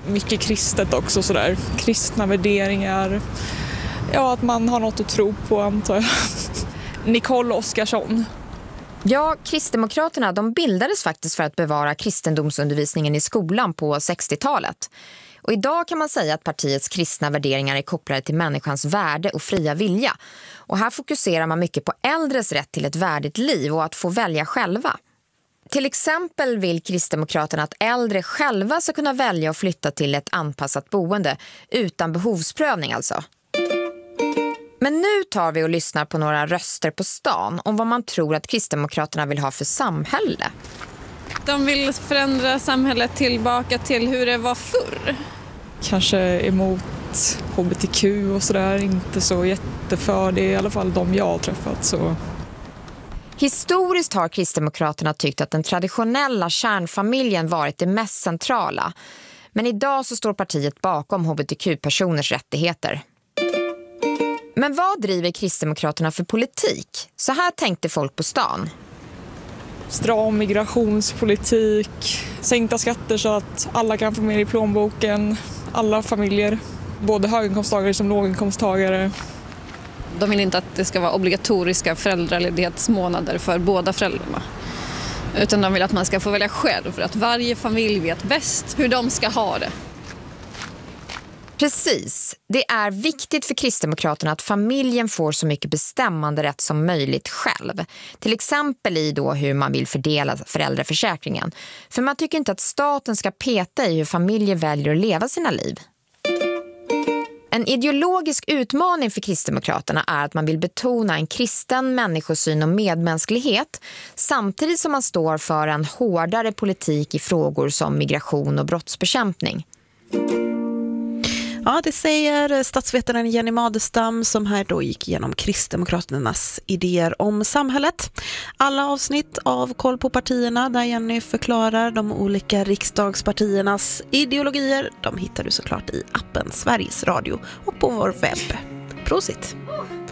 mycket kristet också sådär. Kristna värderingar. Ja, att man har något att tro på, antar jag. Nicole Oskarsson. Ja, Kristdemokraterna de bildades faktiskt för att bevara kristendomsundervisningen i skolan på 60-talet. Och idag kan man säga att partiets kristna värderingar är kopplade till människans värde och fria vilja. Och här fokuserar man mycket på äldres rätt till ett värdigt liv och att få välja själva. Till exempel vill Kristdemokraterna att äldre själva ska kunna välja att flytta till ett anpassat boende utan behovsprövning alltså. Men nu tar vi och lyssnar på några röster på stan om vad man tror att Kristdemokraterna vill ha för samhälle. De vill förändra samhället tillbaka till hur det var förr. Kanske emot hbtq och sådär, inte så jätteför. Det är i alla fall de jag har träffat. Så. Historiskt har Kristdemokraterna tyckt att den traditionella kärnfamiljen varit det mest centrala. Men idag så står partiet bakom hbtq-personers rättigheter. Men vad driver Kristdemokraterna för politik? Så här tänkte folk på stan. Stram migrationspolitik, sänkta skatter så att alla kan få mer i plånboken, alla familjer, både höginkomsttagare som låginkomsttagare. De vill inte att det ska vara obligatoriska föräldraledighetsmånader för båda föräldrarna. Utan de vill att man ska få välja själv för att varje familj vet bäst hur de ska ha det. Precis. Det är viktigt för Kristdemokraterna att familjen får så mycket bestämmanderätt som möjligt själv. Till exempel i då hur man vill fördela föräldraförsäkringen. För man tycker inte att staten ska peta i hur familjer väljer att leva sina liv. En ideologisk utmaning för Kristdemokraterna är att man vill betona en kristen människosyn och medmänsklighet samtidigt som man står för en hårdare politik i frågor som migration och brottsbekämpning. Ja, det säger statsvetaren Jenny Madestam som här då gick igenom Kristdemokraternas idéer om samhället. Alla avsnitt av Koll på partierna där Jenny förklarar de olika riksdagspartiernas ideologier, de hittar du såklart i appen Sveriges Radio och på vår webb. Prosit!